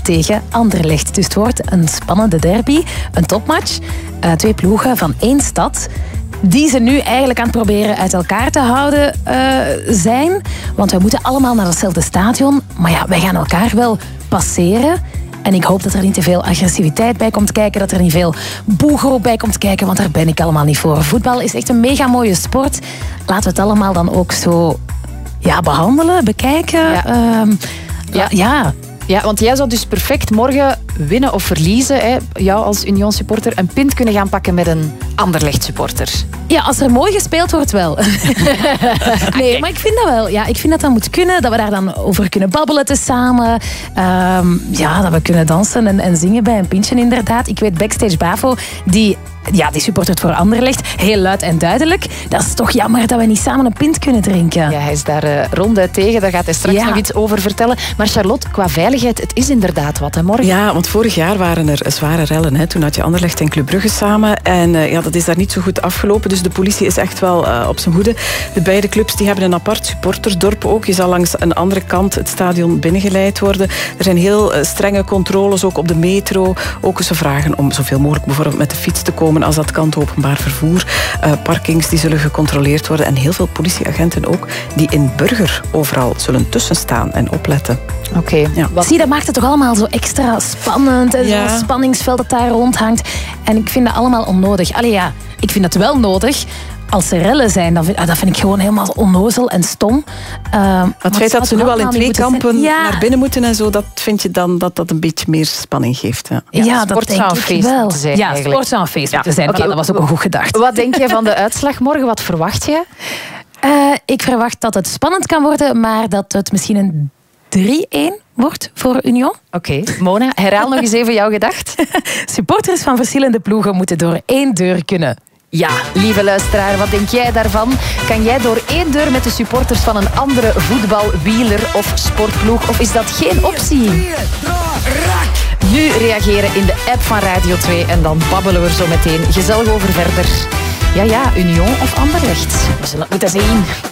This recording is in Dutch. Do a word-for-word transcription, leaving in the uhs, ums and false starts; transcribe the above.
tegen Anderlecht. Dus het wordt een spannende derby, een topmatch. Uh, twee ploegen van één stad die ze nu eigenlijk aan het proberen uit elkaar te houden uh, zijn. Want wij moeten allemaal naar hetzelfde stadion. Maar ja, wij gaan elkaar wel passeren. En ik hoop dat er niet te veel agressiviteit bij komt kijken. Dat er niet veel boegeroep bij komt kijken. Want daar ben ik allemaal niet voor. Voetbal is echt een mega mooie sport. Laten we het allemaal dan ook zo ja, behandelen, bekijken. Ja. Um, ja. ja. Ja, want jij zou dus perfect morgen winnen of verliezen, hè, jou als Union supporter, een pint kunnen gaan pakken met een Anderlecht supporter. Ja, als er mooi gespeeld wordt wel. Nee, maar ik vind dat wel. Ja, ik vind dat dat moet kunnen, dat we daar dan over kunnen babbelen tezamen. Um, ja, dat we kunnen dansen en, en zingen bij een pintje inderdaad. Ik weet Backstage Bavo, die... Ja, die supportert voor Anderlecht. Heel luid en duidelijk. Dat is toch jammer dat we niet samen een pint kunnen drinken. Ja, hij is daar uh, ronduit tegen. Daar gaat hij straks ja. nog iets over vertellen. Maar Charlotte, qua veiligheid, het is inderdaad wat, hè, morgen? Ja, want vorig jaar waren er zware rellen. Hè. Toen had je Anderlecht en Club Brugge samen. En uh, ja, dat is daar niet zo goed afgelopen. Dus de politie is echt wel uh, op zijn hoede. De beide clubs die hebben een apart supportersdorp ook. Je zal langs een andere kant het stadion binnengeleid worden. Er zijn heel uh, strenge controles, ook op de metro. Ook ze vragen om zoveel mogelijk bijvoorbeeld met de fiets te komen als dat kan, het openbaar vervoer. Uh, parkings die zullen gecontroleerd worden. En heel veel politieagenten ook, die in Burger overal zullen tussenstaan en opletten. Oké. Okay. Ja. Zie, dat maakt het toch allemaal zo extra spannend. En ja. Zo'n spanningsveld dat daar rondhangt. En ik vind dat allemaal onnodig. Allee ja, ik vind dat wel nodig. Als er rellen zijn, dan vind, ah, dat vind ik gewoon helemaal onnozel en stom. Uh, het feit dat ze nu al in twee kampen ja. naar binnen moeten en zo, dat vind je dan dat dat een beetje meer spanning geeft. Ja, ja, ja dat denk ik feest wel. Zijn, ja, sport zou een feest moeten ja. zijn. Okay. Dat was ook een goed gedacht. Wat denk jij van de uitslag morgen? Wat verwacht je? Uh, ik verwacht dat het spannend kan worden, maar dat het misschien een drie-een wordt voor Union. Oké, okay. Mona, herhaal nog eens even jouw gedacht. Supporters van verschillende ploegen moeten door één deur kunnen. Ja, lieve luisteraar, wat denk jij daarvan? Kan jij door één deur met de supporters van een andere voetbal, wieler of sportploeg? Of is dat geen optie? Nu reageren in de app van Radio twee en dan babbelen we er zo meteen gezellig over verder. Ja, ja, Union of Anderlecht? We zullen het moeten zien.